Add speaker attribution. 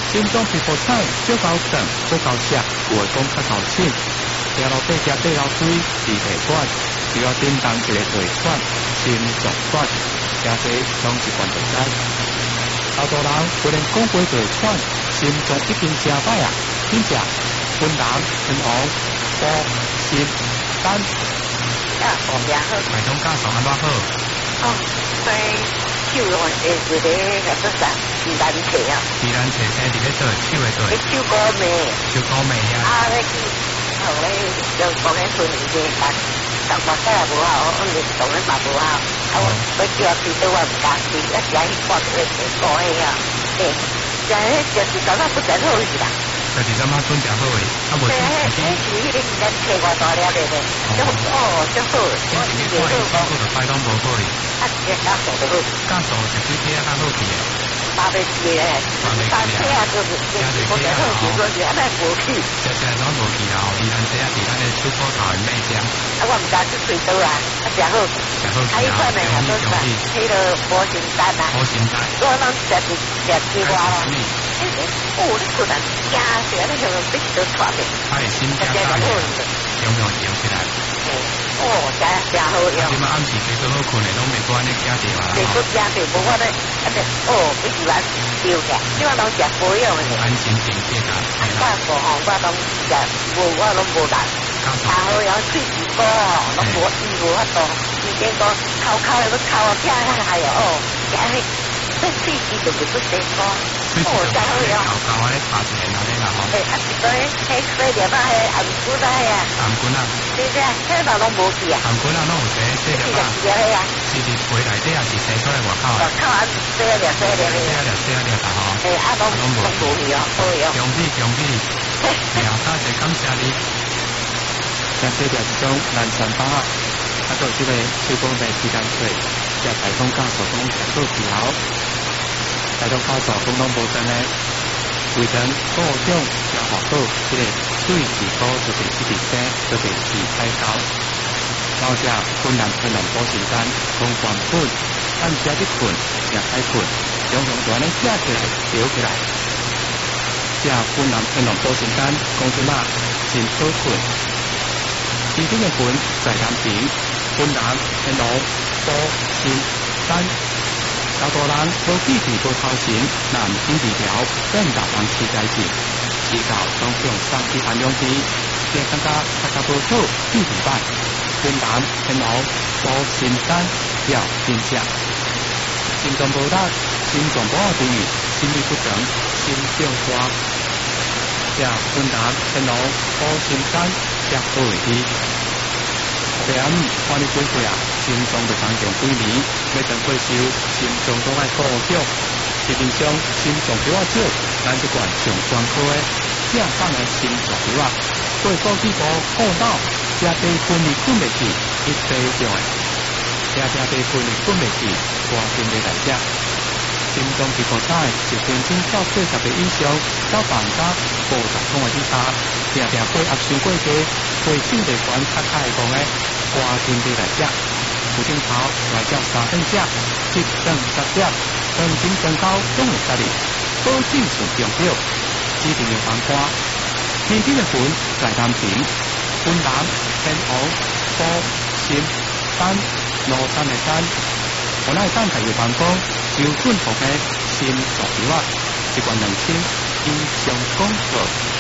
Speaker 1: 心中皮肤彩，少高长，不高色，有的讲较高深。行路爬夹爬到水，地地管，只要叮当一个腿喘，心脏管，加些拢是管着知。好多人不能讲过腿喘，心脏一定真歹啊！真正分南分红波心丹。
Speaker 2: 我比较好。
Speaker 1: 买种教授安怎好？
Speaker 2: 哦，所以。手用诶，一个叫做啥？宜兰菜啊。
Speaker 1: 宜兰菜生伫咧做，手诶做。
Speaker 2: 手高梅。
Speaker 1: 手高梅呀。
Speaker 2: 啊，咧去，后咧就讲咧村里边，但大家也无好，我们当然嘛无好。啊，我叫去都我唔敢去，一时去看到咧结果诶啊，诶，但係就是感覺不真好意啦。
Speaker 1: 就是怎啊准正好诶，啊无。
Speaker 2: 是迄个宜兰菜我大了咧，就就好。我是觉得讲，
Speaker 1: 就摆拢无好哩。
Speaker 2: 啊，这家属就好。
Speaker 1: 家属是几天啊？较好去诶。
Speaker 2: 八百几咧，三天啊，就是我最好是说是安尼无去。
Speaker 1: 就是拢无去啦，宜兰菜啊，伫咱诶出口头诶买酱。
Speaker 2: 啊，我唔知去水岛啊，啊，正好。正好去啊！迄款诶啊，都是迄个保险单啊。保险单。我拢食几外咯。哦，你可能惊死，你像必须都喘的。
Speaker 1: 他的心跳大了，有没有摇起来？
Speaker 2: 哦，真好用。
Speaker 1: 即马暗时最好困的，拢袂管你惊着啊。
Speaker 2: 袂过惊着，无我咧，哦，你喜欢丢嘅，即我拢食保养的。
Speaker 1: 安心静气个。
Speaker 2: 我我拢食，我拢无难。然后有喙齿膏，拢无法度。以前讲口的要口啊，听还有哦，惊迄喙齿就是不成功。哦，真好用。
Speaker 1: 搞咧拍一个那咧啦吼。
Speaker 2: 啊，一个迄细粒啊，迄颔骨啊，迄啊。颔骨啊。对对，迄个拢无去啊。颔骨啊，拢有这细粒啊。是啊，是伫胃内底啊，是生出来外口啊。外口啊，细粒细粒的。细粒啦吼。啊，拢无去哦，好用。恭喜！呀，感谢你。像这条是种南山巴，啊，做这个手工的鸡蛋水，食台中教授讲食做皮好。台中教授讲拢无真诶，为人各种消化好，这个水是高就第四第三，就第四太高。然后食困难保险单，从原本按食一困，食太困，用段咧食起来，摇起来。食困难保险单，讲即马真好困。其中嘅本在南平、困难、天龙、波、心、丹。好多人都记住过头前，南京二条变大人市街市，市道当中三支繁荣期，也感觉大家不好，记住摆。困难、天龙、波、心、丹要真正。心脏无力，心脏不好注意，心律不整，心中花。食困难、天龙、波、心、丹才好会去。第暗看你几岁啊？心脏就当中几年，要等退休，心脏都爱顾脚。市面上心脏比较少，咱这款上专科的正版的心脏比较，过高几步后脑，吃低分你困袂去，一杯上的，吃低分你困袂去，赶紧来来食。心脏皮肤彩，一公斤到40个以上，到房价50公的以下，定过压伤过低，过心血管较开讲的，赶紧来来食。有镜头来叫3顿食，7顿10点，黄金身高总会使哩，保证是重要，指定要防刮。天天的粉在南平，云南、天虹、波、心、丹、罗山的丹，我来等下要办公，就准服的心脏皮啊，一罐2000以上工作。